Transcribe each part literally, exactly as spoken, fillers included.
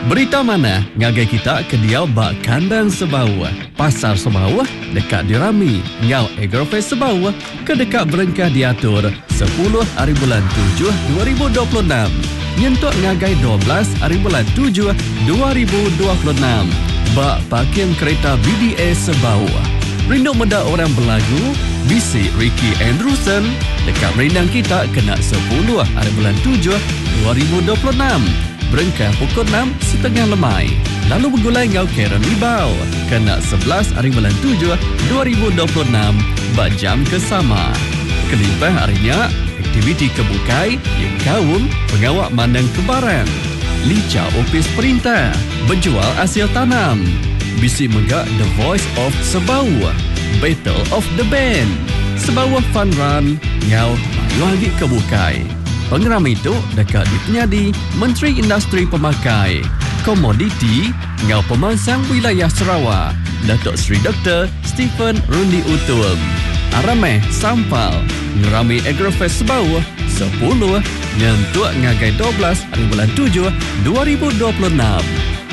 Berita mana ngagai kita ke dia bak kandang Sebau. Pasar Sebau dekat dirami. Ngau Agrofest Sebau ke dekat berengkah diatur sepuluh hari bulan tujuh dua ribu dua puluh enam. Nyentuk ngagai dua belas hari bulan tujuh dua ribu dua puluh enam. Bak parking kereta B D A Sebau. Rindu menda orang berlagu, bisik Ricky Andrewson dekat merindang kita kena sepuluh hari bulan tujuh dua ribu dua puluh enam. Berengkah pukul enam setengah lemai. Lalu bergulai ngau Karen Libau kena sebelas hari bulan tujuh dua ribu dua puluh enam bak jam kesama. Kelimpah harinya aktiviti kebukai yang kaum pengawak mandang kebaran. Lica ofis perintah, berjual hasil tanam. Bisi megak The Voice of Sebau, Battle of the Band, Sebau Fun Run, ngau mayu lagi kebukai. Pengeram itu dekat di penyadi Menteri Industri Pemakai, Komoditi, ngau pemangsang wilayah Sarawak, Datuk Seri Doktor Stephen Rundi Utum. Arameh Sampal, ngerami Agrofest Sebau, sepuluh, nyentuk ngagai dua belas hari bulan tujuh dua ribu dua puluh enam.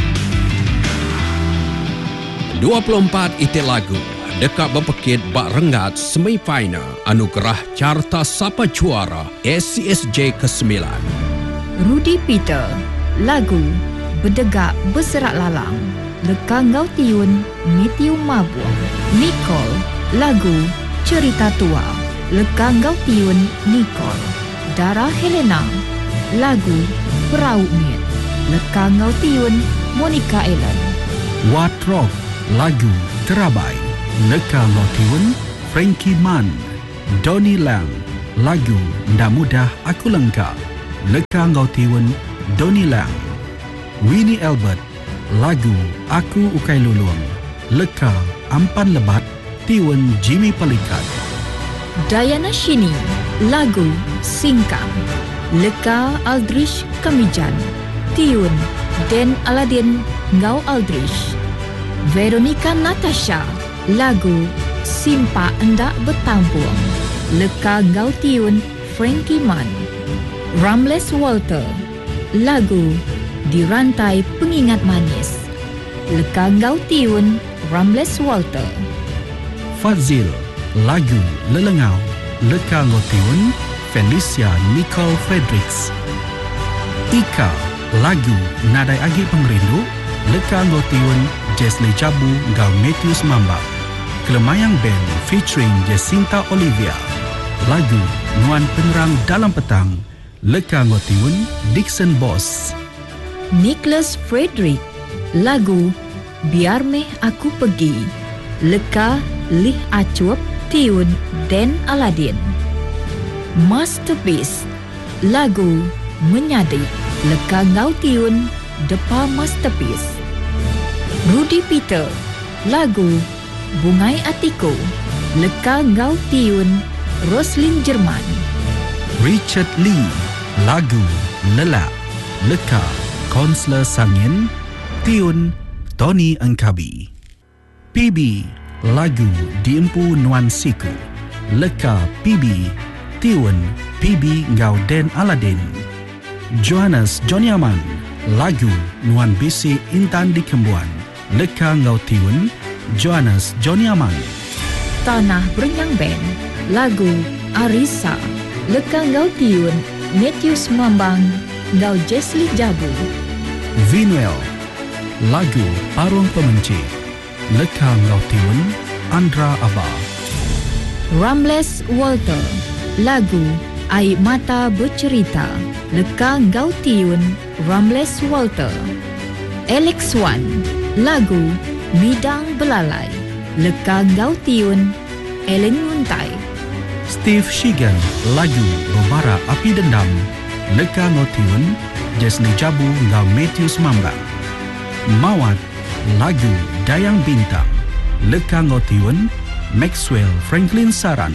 dua puluh empat itik lagu dekat berpekit bak rengat semifinal anugerah Carta Sapa Juara S C S J ke sembilan. Rudy Peter, lagu Berdegak Berserak Lalang, Leka Ngau Tiun, Matthew Mabuang. Nicole, lagu Cerita Tua, Leka Ngau Tiun, Nicole. Dara Helena, lagu Perahu Miet, Leka Ngau Tiun, Monica Ellen. What Rock, lagu Terabai, Leka Ngau Tiun, Frankie Mann. Donnie Lang, lagu Nda Mudah Aku Lengkap, Leka Ngau Tiun, Donnie Lang. Winnie Albert, lagu Aku Ukai Lulung, Leka Ampan Lebat, Tiun Jimmy Pelikat. Diana Shini, lagu Singkang, Leka Aldrich Kamijan, Tiun Dan Aladin Ngau Aldrich. Veronica Natasha, lagu Simpa Endak Bertampung, Leka Ngau Tiun, Frankie Mann. Ramles Walter, lagu Dirantai Pengingat Manis, Leka Ngau Tiun, Ramles Walter. Fazil, lagu Lelengau, Leka Ngau Tiun, Felicia Nicole Fredericks. Ika, lagu Nadai Agi Pengerindu, Leka Ngau Tiun, Jessley Jabu Ngau Matthews Mamba. Kelemayang Band featuring Jacinta Olivia, lagu Nuan Penerang Dalam Petang, Leka Ngau Tiun, Dixon Boss. Nicholas Frederick, lagu Biar Meh Aku Pergi, Leka Lih Acup, Tiun Dan Aladin. Masterpiece, lagu Menyadik, Leka Ngau Tiun, Depa Masterpiece. Rudy Peter, lagu Bungai Atiku, Leka Ngau Tiun, Roslyn Jerman. Richard Lee, lagu Lelap, Leka Konsler Sangin, Tiun Tony Engkabi. P B, lagu Diempu Nuan Siku, Leka P B, Tiun P B Ngau Den Aladin. Johannes Joniaman, lagu Nuan Bisi Intan di Kembuan, Leka Ngau Tiun, Johannes Joniaman. Tanah Berenyang Band, lagu Arisa, Leka Ngau Tiun, Matthews Mambang, Ngau Jessley Jabu. Vinuel, lagu Parung Pemenci, Leka Ngau Tiun, Andra Abah. Ramles Walter, lagu Air Mata Bercerita, Leka Ngau Tiun, Ramles Walter. Alex Wan, lagu Midang Belalai, Leka Ngau Tiun, Ellen Nguntai. Steve Shigan, lagu Robara Api Dendam, Leka Ngau Tiun, Jessley Jabu Ngau Matthews Mambang. Mawat, lagu Dayang Bintang, Leka Ngau Tiun, Maxwell Franklin Saran.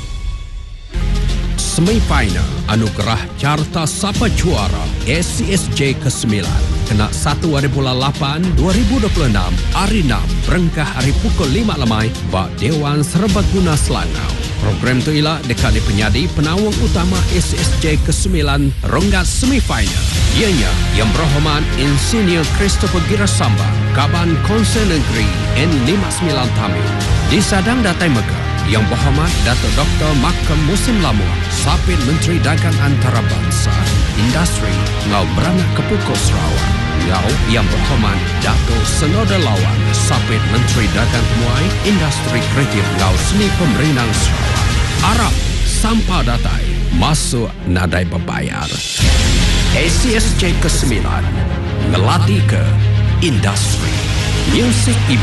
Semifinal anugerah Carta Sapa Juara S C S J ke sembilan kena satu hari bulan lapan dua ribu dua puluh enam hari enam berengkah hari pukul lima lemai bak Dewan Serbaguna Selangau. Program tu ialah dekat di penyadi penawang utama S S J kesembilan ronggat semifinal. Ianya Yang Berhormat Insinyur Christopher Girasamba, Kaban Konsen Negeri N lima puluh sembilan Tamil. Di Sadang Datai Megah, Yang Berhormat Datuk Doktor Makam Musim Lamur, Sapit Menteri Dagang Antarabangsa, Industri Ngau Beranak Kepukul Sarawak. Ngau Yang Berhormat Datuk Senoda Lawan, Sapit Menteri Dagang Temuai, Industri Kreatif Ngau Seni Pemerintahan Sarawak. Arab Sampah Datai masuk nadai berbayar. S C S J kesembilan ngelatih ke industri. Music